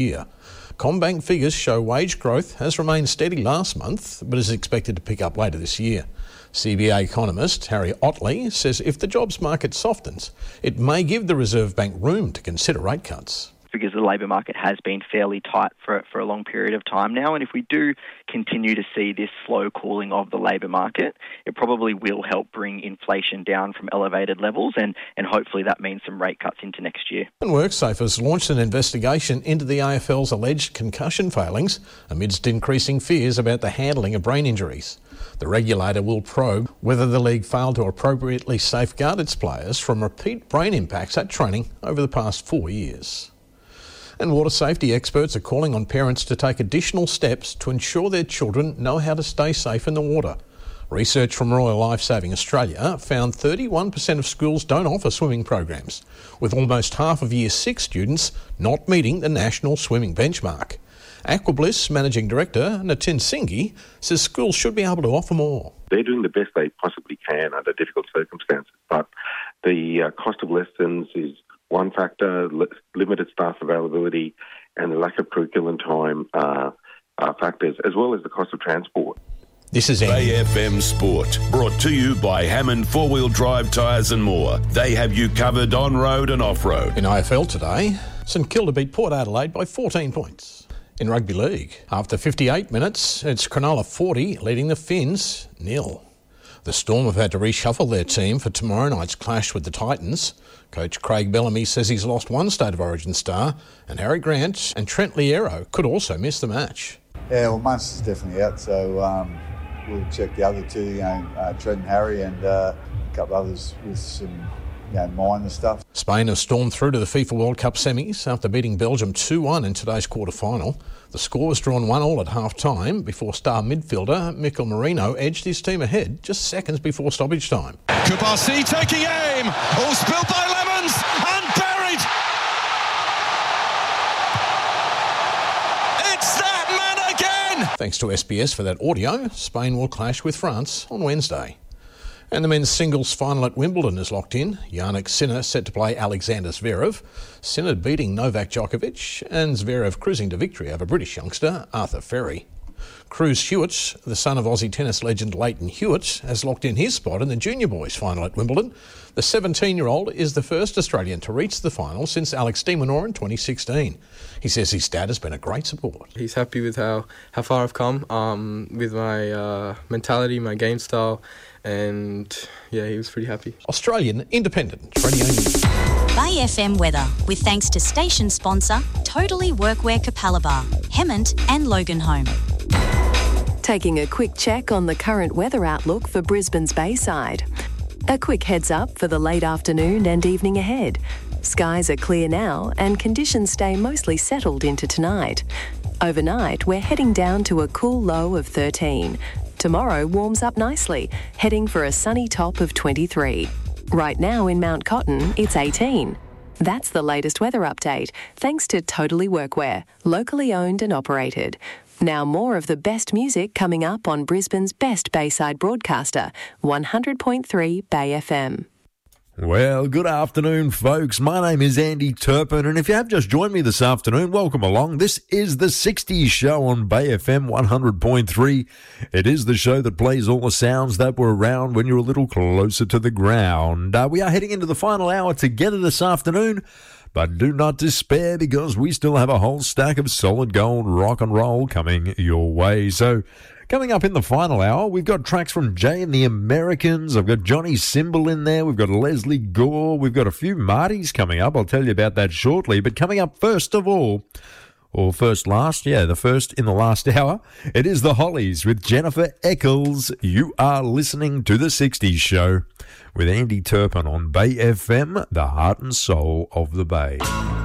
year. CommBank figures show wage growth has remained steady last month, but is expected to pick up later this year. CBA economist Harry Otley says if the jobs market softens, it may give the Reserve Bank room to consider rate cuts. Because the labour market has been fairly tight for a long period of time now, and if we do continue to see this slow cooling of the labour market, it probably will help bring inflation down from elevated levels, and hopefully that means some rate cuts into next year. And WorkSafe has launched an investigation into the AFL's alleged concussion failings amidst increasing fears about the handling of brain injuries. The regulator will probe whether the league failed to appropriately safeguard its players from repeat brain impacts at training over the past 4 years. And water safety experts are calling on parents to take additional steps to ensure their children know how to stay safe in the water. Research from Royal Lifesaving Australia found 31% of schools don't offer swimming programs, with almost half of Year 6 students not meeting the national swimming benchmark. Aquabliss Managing Director Nitin Singhi says schools should be able to offer more. They're doing the best they possibly can under difficult circumstances, but the cost of lessons is one factor, limited staff availability and the lack of curriculum time are factors, as well as the cost of transport. This is Bay FM Sport, brought to you by Hammond 4-Wheel Drive Tyres and more. They have you covered on-road and off-road. In AFL today, St Kilda beat Port Adelaide by 14 points. In Rugby League, after 58 minutes, it's Cronulla 40 leading the Finns 0. The Storm have had to reshuffle their team for tomorrow night's clash with the Titans. Coach Craig Bellamy says he's lost one State of Origin star, and Harry Grant and Trent Liero could also miss the match. Yeah, well, Munster's definitely out, so we'll check the other two, Trent and Harry, and a couple others with some minor stuff. Spain have stormed through to the FIFA World Cup semis after beating Belgium 2-1 in today's quarter-final. The score was drawn 1-1 at half-time before star midfielder Mikel Merino edged his team ahead just seconds before stoppage time. Kubasi taking aim, all spilled by Lemons and buried. It's that man again! Thanks to SBS for that audio, Spain will clash with France on Wednesday. And the men's singles final at Wimbledon is locked in. Jannik Sinner set to play Alexander Zverev. Sinner beating Novak Djokovic and Zverev cruising to victory over British youngster Arthur Ferry. Cruz Hewitt, the son of Aussie tennis legend Leighton Hewitt, has locked in his spot in the junior boys final at Wimbledon. The 17-year-old is the first Australian to reach the final since Alex de Minaur in 2016. He says his dad has been a great support. He's happy with how far I've come, with my mentality, my game style, and yeah, he was pretty happy. Australian Independent Radio News. Bay FM weather, with thanks to station sponsor Totally Workwear Capalaba, Hemmant and Loganholme. Taking a quick check on the current weather outlook for Brisbane's Bayside. A quick heads up for the late afternoon and evening ahead. Skies are clear now and conditions stay mostly settled into tonight. Overnight, we're heading down to a cool low of 13. Tomorrow warms up nicely, heading for a sunny top of 23. Right now in Mount Cotton, it's 18. That's the latest weather update, thanks to Totally Workwear, locally owned and operated. Now more of the best music coming up on Brisbane's best Bayside broadcaster, 100.3 Bay FM. Well, good afternoon, folks. My name is Andy Turpin, and if you have just joined me this afternoon, welcome along. This is the 60s show on Bay FM 100.3. It is the show that plays all the sounds that were around when you're a little closer to the ground. We are heading into the final hour together this afternoon, but do not despair because we still have a whole stack of solid gold rock and roll coming your way. So, coming up in the final hour, we've got tracks from Jay and the Americans. I've got Johnny Symbol in there. We've got Leslie Gore. We've got a few Martys coming up. I'll tell you about that shortly. But coming up first of all, or first last, the first in the last hour, it is the Hollies with Jennifer Eccles. You are listening to the 60s show with Andy Turpin on Bay FM, the heart and soul of the Bay.